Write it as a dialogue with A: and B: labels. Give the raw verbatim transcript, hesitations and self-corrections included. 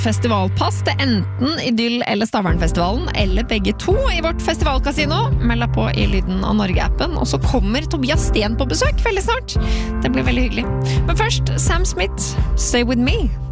A: festivalpass til enten Idyll eller Stavernfestivalen, eller begge to i vårt festivalkasino. Meld deg på i Lyden av Norge-appen, og så kommer Tobias Sten på besøk veldig snart. Det blir veldig hyggelig. Men først, Sam Smith, Stay With Me.